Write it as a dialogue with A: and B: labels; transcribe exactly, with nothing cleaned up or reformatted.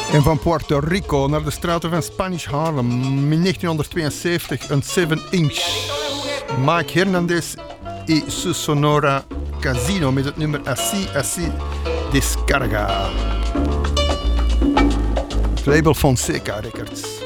A: En van Puerto Rico naar de straten van Spanish Harlem in negentienhonderdtweeënzeventig een seven inch. Mike Hernandez y su Sonora Casino met het nummer Así, Así, Descarga. Het label Fonseca Records.